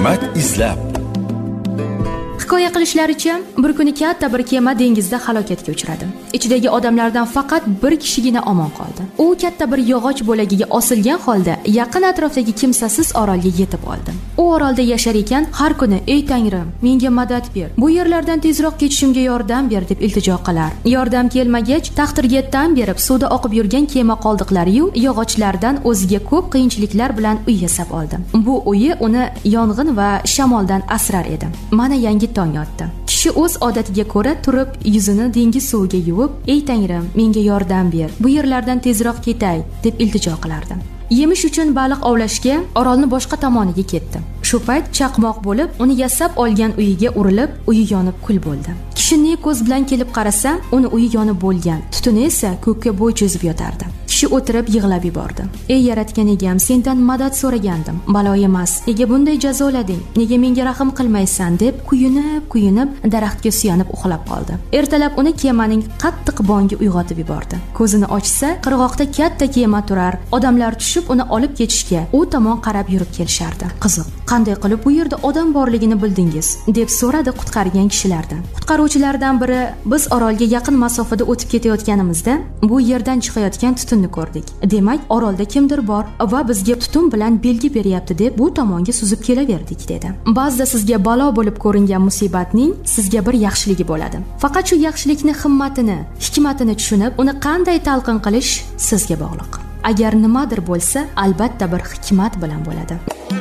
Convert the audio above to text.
Hikmat izlab. Hikoya qilishlaricha, bir kuni katta bir kema dengizda halokatga uchradi. Ichidagi odamlardan faqat bir kishigina omon qoldi. U katta bir yog'och bo'lagiga osilgan holda yaqin atrofdagi kimsasiz orolga yetib oldi. U orolda yashar ekan, har kuni "Ey Tangrim, menga madad ber. Bu yerlardan tezroq ketishimga yordam ber" deb iltijo qilar. Yordam kelmagach, taxtirga tan berib suvda oqib yurgan kema qoldiqlari-yu yog'ochlardan o'ziga ko'p qiyinchiliklar bilan uy yasab oldi. Bu uyi uni yong'in va shamoldan asrar edi. Mana yangi tong otdi. Kishi o'z odatiga ko'ra turib yuzini dengiz suviga yuvib, "Ey Tangrim, menga yordam ber. Bu yerlardan tezroq ketay" deb iltijo qilardi. Yemish uchun baliq ovlashga orolni boshqa tomoniga ketdi. Shu payt chaqmoq bo'lib, uni yasab olgan uyiga urilib, uyi yonib kul bo'ldi. Kishi ne ko'z bilan kelib qarasa, uni uyi yonib bo'lgan, tutuni esa ko'kka bo'y cho'zib yotardi. Kishi o'tirib yig'lab yubordi. "Ey yaratgan egam, sendan madad so'ragandim, balo emas. Nega bunday jazolading? Nega menga rahm qilmaysan?" deb kuyunib daraxtga suyanib uxlab qoldi. Ertalab uni kemaning qattiq bongi uyg'otib yubordi. Ko'zini ochsa, qirg'oqda katta kema turar. Odamlar tushib uni olib ketishga u tomon qarab yurib kelishardi. "Qiziq, qanday qilib bu yerda odam borligini bildingiz?" deb so'radi qutqargan kishilardan. Qutqaruvchilardan biri, "Biz orolga yaqin masofada o'tib ketayotganimizda bu yerdan chiqayotgan tutunni ko'rdik. Demak, orolda kimdir bor va bizga tutun bilan belgi beryapti deb bu tomonga suzib kelaverdik" dedi. Ba'zida sizga balo bo'lib ko'ringan musibatning sizga bir yaxshiligi bo'ladi. Faqat shu yaxshilikni himmatini, hikmatini tushunib, uni qanday talqin qilish sizga bog'liq. Agar nimadir bo'lsa, albatta bir hikmat bilan bo'ladi.